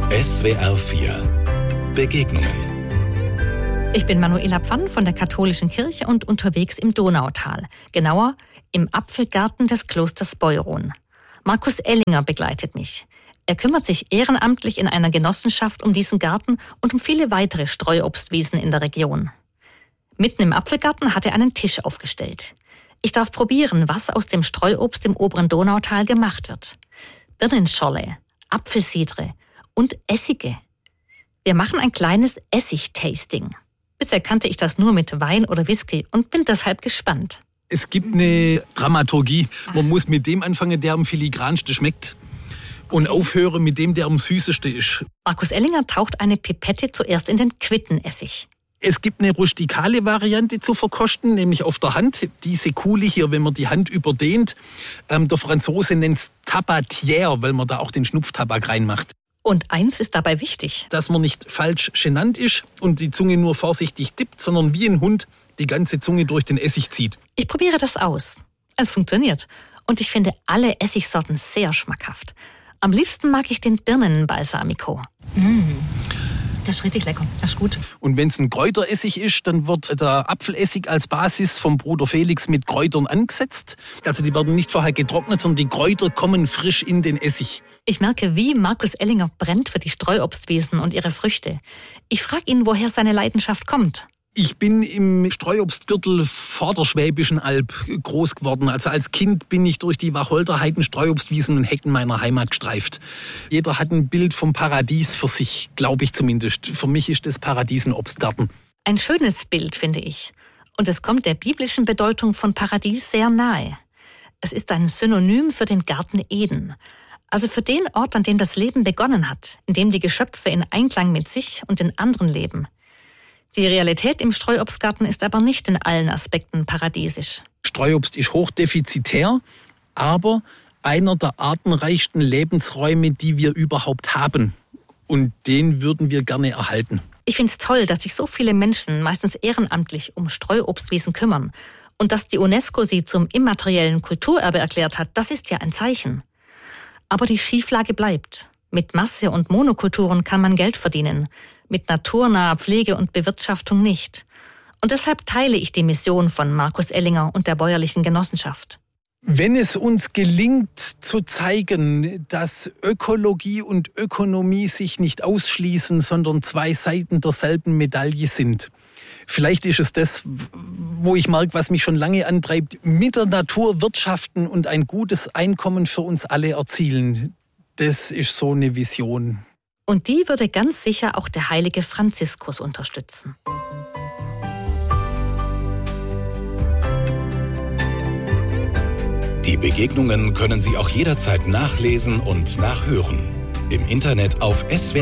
SWR 4 Begegnungen. Ich bin Manuela Pfann von der Katholischen Kirche und unterwegs im Donautal. Genauer im Apfelgarten des Klosters Beuron. Markus Ellinger begleitet mich. Er kümmert sich ehrenamtlich in einer Genossenschaft um diesen Garten und um viele weitere Streuobstwiesen in der Region. Mitten im Apfelgarten hat er einen Tisch aufgestellt. Ich darf probieren, was aus dem Streuobst im oberen Donautal gemacht wird. Birnenscholle, Apfelsidre und Essige. Wir machen ein kleines Essig-Tasting. Bisher kannte ich das nur mit Wein oder Whisky und bin deshalb gespannt. Es gibt eine Dramaturgie. Man muss mit dem anfangen, der am filigransten schmeckt. Und aufhören mit dem, der am süßesten ist. Markus Ellinger taucht eine Pipette zuerst in den Quittenessig. Es gibt eine rustikale Variante zu verkosten, nämlich auf der Hand. Diese Kuhle hier, wenn man die Hand überdehnt. Der Franzose nennt es Tabatière, weil man da auch den Schnupftabak reinmacht. Und eins ist dabei wichtig: Dass man nicht falsch genannt ist und die Zunge nur vorsichtig dippt, sondern wie ein Hund die ganze Zunge durch den Essig zieht. Ich probiere das aus. Es funktioniert. Und ich finde alle Essigsorten sehr schmackhaft. Am liebsten mag ich den Birnenbalsamico. Das ist richtig lecker, das ist gut. Und wenn es ein Kräuteressig ist, dann wird der Apfelessig als Basis vom Bruder Felix mit Kräutern angesetzt. Also die werden nicht vorher getrocknet, sondern die Kräuter kommen frisch in den Essig. Ich merke, wie Markus Ellinger brennt für die Streuobstwiesen und ihre Früchte. Ich frage ihn, woher seine Leidenschaft kommt. Ich bin im Streuobstgürtel vor der Schwäbischen Alb groß geworden. Also als Kind bin ich durch die Wacholderheiden, Streuobstwiesen und Hecken meiner Heimat gestreift. Jeder hat ein Bild vom Paradies für sich, glaube ich zumindest. Für mich ist das Paradies ein Obstgarten. Ein schönes Bild, finde ich. Und es kommt der biblischen Bedeutung von Paradies sehr nahe. Es ist ein Synonym für den Garten Eden. Also für den Ort, an dem das Leben begonnen hat, in dem die Geschöpfe in Einklang mit sich und den anderen leben. Die Realität im Streuobstgarten ist aber nicht in allen Aspekten paradiesisch. Streuobst ist hochdefizitär, aber einer der artenreichsten Lebensräume, die wir überhaupt haben. Und den würden wir gerne erhalten. Ich finde es toll, dass sich so viele Menschen, meistens ehrenamtlich, um Streuobstwiesen kümmern. Und dass die UNESCO sie zum immateriellen Kulturerbe erklärt hat, das ist ja ein Zeichen. Aber die Schieflage bleibt. Mit Masse- und Monokulturen kann man Geld verdienen. Mit naturnaher Pflege und Bewirtschaftung nicht. Und deshalb teile ich die Mission von Markus Ellinger und der bäuerlichen Genossenschaft. Wenn es uns gelingt zu zeigen, dass Ökologie und Ökonomie sich nicht ausschließen, sondern zwei Seiten derselben Medaille sind. Vielleicht ist es das, wo ich merke, was mich schon lange antreibt, mit der Natur wirtschaften und ein gutes Einkommen für uns alle erzielen. Das ist so eine Vision. Und die würde ganz sicher auch der heilige Franziskus unterstützen. Die Begegnungen können Sie auch jederzeit nachlesen und nachhören. Im Internet auf SWR